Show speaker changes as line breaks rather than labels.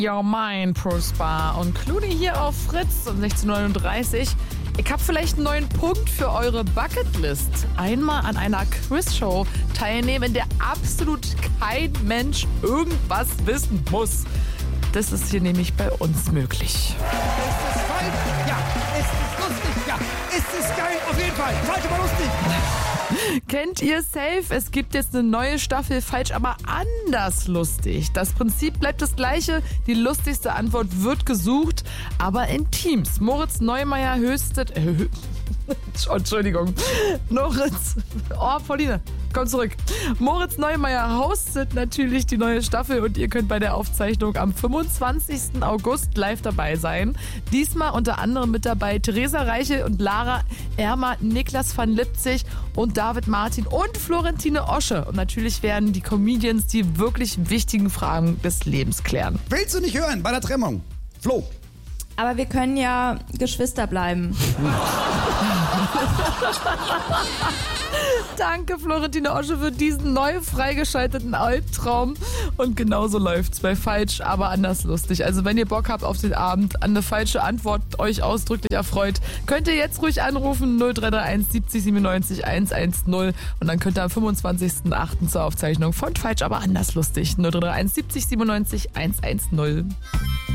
Your Mind, Prosper und Clooney hier auf Fritz um 16:39 Uhr. Ich habe vielleicht einen neuen Punkt für eure Bucketlist. Einmal an einer Quizshow teilnehmen, in der absolut kein Mensch irgendwas wissen muss. Das ist hier nämlich bei uns möglich.
Ist es falsch? Ja. Ist es lustig? Ja. Ist es geil? Auf jeden Fall. Falsch, aber lustig.
Kennt ihr safe? Es gibt jetzt eine neue Staffel, falsch, aber anders lustig. Das Prinzip bleibt das gleiche. Die lustigste Antwort wird gesucht, aber in Teams. Moritz Neumeier hostet... Entschuldigung. Pauline, komm zurück. Moritz Neumeier hostet natürlich die neue Staffel und ihr könnt bei der Aufzeichnung am 25. August live dabei sein. Diesmal unter anderem mit dabei Theresa Reichel und Lara Ermer, Niklas van Lipzig und David Martin und Florentine Osche. Und natürlich werden die Comedians die wirklich wichtigen Fragen des Lebens klären.
Willst du nicht hören bei der Trennung? Flo.
Aber wir können ja Geschwister bleiben.
Danke, Florentine Osche, für diesen neu freigeschalteten Albtraum. Und genauso läuft's bei Falsch, aber anders lustig. Also wenn ihr Bock habt auf den Abend, an eine falsche Antwort euch ausdrücklich erfreut, könnt ihr jetzt ruhig anrufen 0331 70 97 110 und dann könnt ihr am 25.08. zur Aufzeichnung von Falsch, aber anders lustig 0331 70 97 110.